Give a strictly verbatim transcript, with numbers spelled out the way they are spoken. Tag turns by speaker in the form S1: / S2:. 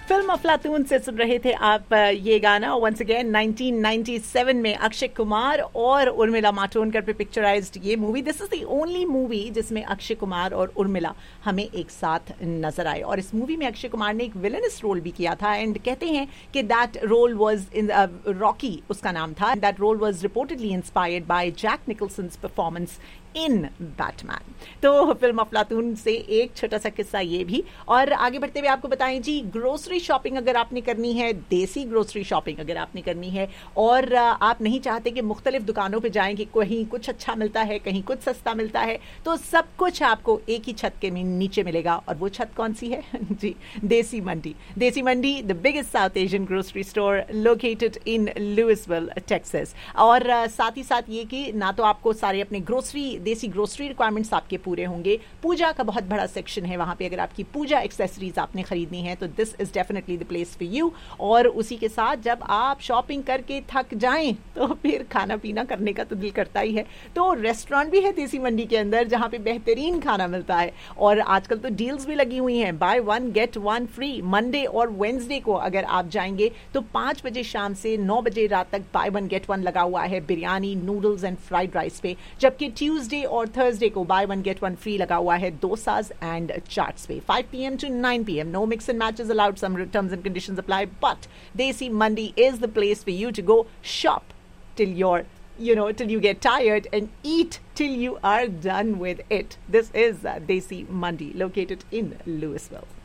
S1: Film अफलातून से सुन रहे थे आप ये गाना। Once again nineteen ninety seven में अक्षय कुमार और उर्मिला मातोंडकर पे पिक्चराइज्ड ये movie. This is the only movie जिसमें अक्षय कुमार और उर्मिला हमें एक साथ नजर आए, और इस मूवी में अक्षय कुमार ने एक विलेनस रोल भी किया था। एंड कहते हैं कि that role was in Rocky, उसका नाम था। That role was reportedly inspired by Jack निकल्सन्स performance in Batman. तो फिल्म अफलातून से एक छोटा सा किस्सा ये भी। और आगे बढ़ते हुए आपको बताएं जी, ग्रोसरी शॉपिंग अगर आपने करनी है, देसी ग्रोसरी शॉपिंग अगर आपने करनी है, और आप नहीं चाहते कि मुख्तलिफ दुकानों पे जाएं कि कहीं कुछ अच्छा मिलता है, कहीं कुछ सस्ता मिलता है, तो सब कुछ आपको एक ही छत के नीचे मिलेगा। और वो छत कौन सी है? जी, देसी मंडी। देसी मंडी, the biggest south Asian grocery store located in Louisville, Texas. और साथ ही साथ ये कि ना तो आपको सारे अपने ग्रोसरी देसी ग्रोसरी रिक्वायरमेंट्स आपके पूरे होंगे, पूजा का बहुत बड़ा सेक्शन है वहां पे। अगर आपकी पूजा एक्सेसरीज आपने खरीदनी है तो this is definitely the place for you. और उसी के साथ जब आप शॉपिंग करके थक जाएं तो फिर खाना पीना करने का तो दिल करता ही है। तो रेस्टोरेंट भी है देसी मंडी के अंदर जहां पे बेहतरीन खाना मिलता है। और आजकल तो डील्स भी लगी हुई हैं, by one get one free. Monday और वेंसडे को अगर आप जाएंगे तो पांच बजे शाम से नौ बजे रात तक बाय वन गेट वन लगा हुआ है biryani, noodles and fried rice पे। जबकि ट्यूसडे और थर्सडे को by one get one free लगा हुआ है डोसाज एंड चाट्स पे। Five P M to nine P M, no mix and matches allowed, some terms and conditions apply, but देसी मंडी is the place for you to go shop till you're, you know, till you get tired, and eat till you are done with it. This is uh, Desi Mandi, located in Louisville.